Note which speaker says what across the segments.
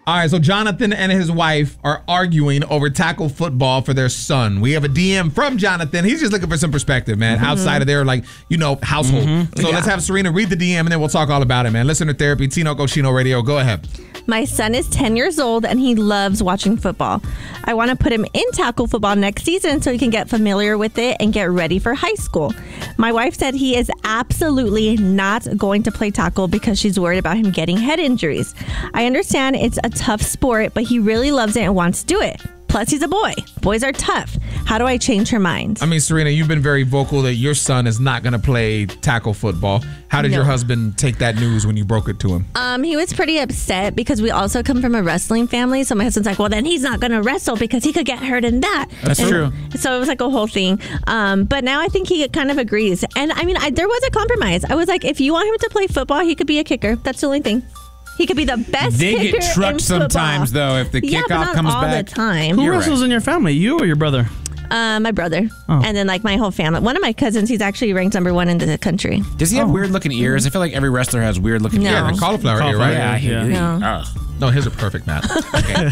Speaker 1: All right, so Jonathan and his wife are arguing over tackle football for their son. We have a DM from Jonathan. He's just looking for some perspective, man, outside of their, household. So let's have Serena read the DM, and then we'll talk all about it, man. Listener Therapy, Tino Cochino Radio. Go ahead.
Speaker 2: My son is 10 years old, and he loves watching football. I want to put him in tackle football next season so he can get familiar with it and get ready for high school. My wife said he is absolutely not going to play tackle because she's worried about him getting head injuries. I understand it's a tough sport, but he really loves it and wants to do it. Plus, he's a boy. Boys are tough. How do I change her mind?
Speaker 1: I mean, Serena, you've been very vocal that your son is not going to play tackle football. How did your husband take that news when you broke it to him?
Speaker 2: He was pretty upset because we also come from a wrestling family. So my husband's like, well, then he's not going to wrestle because he could get hurt in that.
Speaker 3: That's true.
Speaker 2: So it was like a whole thing. But now I think he kind of agrees. And I mean, there was a compromise. I was like, if you want him to play football, he could be a kicker. That's the only thing. He could be the best kicker in football.
Speaker 3: They get trucked sometimes, though, if the kickoff comes back.
Speaker 2: all the time.
Speaker 4: Who wrestles in your family, you or your brother?
Speaker 2: My brother. And then my whole family. One of my cousins, he's actually ranked #1 in the country.
Speaker 3: Does he have weird looking ears? I feel like every wrestler has weird looking ears.
Speaker 1: Yeah, the cauliflower ear, right?
Speaker 3: Yeah.
Speaker 1: No, his are perfect, Matt. Okay.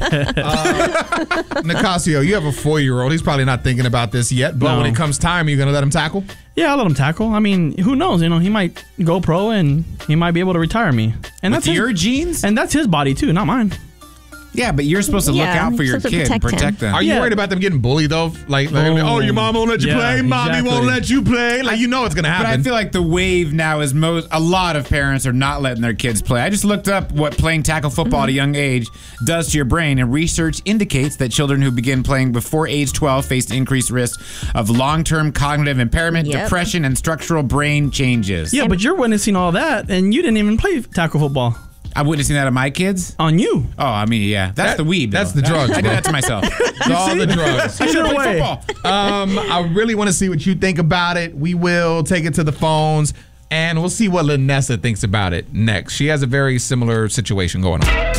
Speaker 1: Nicasio, you have a 4-year-old. He's probably not thinking about this yet, but when it comes time, are you going to let him tackle?
Speaker 4: Yeah, I'll let him tackle. I mean, who knows? He might go pro and he might be able to retire me. And
Speaker 3: With your genes?
Speaker 4: And that's his body too, not mine.
Speaker 3: Yeah, but you're supposed to look out for your kid and protect them.
Speaker 1: Are you worried about them getting bullied, though? Your mom won't let you play. Mommy won't let you play. It's going to happen.
Speaker 3: But I feel like the wave now is a lot of parents are not letting their kids play. I just looked up what playing tackle football at a young age does to your brain, and research indicates that children who begin playing before age 12 face increased risk of long-term cognitive impairment, depression, and structural brain changes.
Speaker 4: Yeah, but you're witnessing all that, and you didn't even play tackle football.
Speaker 3: I'm witnessing that on my kids?
Speaker 4: On you.
Speaker 3: Oh, I mean, yeah. That's the weed, though.
Speaker 1: That's the drugs.
Speaker 3: I do that to myself.
Speaker 1: It's all the drugs.
Speaker 3: I should play football.
Speaker 1: I really want to see what you think about it. We will take it to the phones, and we'll see what Lanessa thinks about it next. She has a very similar situation going on.